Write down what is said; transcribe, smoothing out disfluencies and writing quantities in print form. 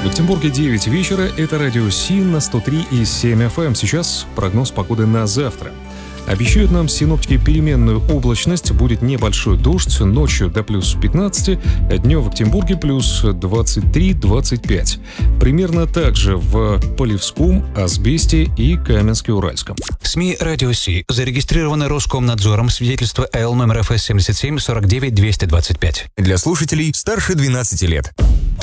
В Екатеринбурге 9 вечера. Это радио СИН на 103,7 FM. Сейчас прогноз погоды на завтра. Обещают нам синоптики переменную облачность, будет небольшой дождь, ночью до плюс 15, днем в Екатеринбурге плюс 23-25. Примерно так же в Полевском, Асбесте и Каменске-Уральском. СМИ «Радио Си» зарегистрированы Роскомнадзором, свидетельство АЛ номер ФС 77 49 225. Для слушателей старше 12 лет.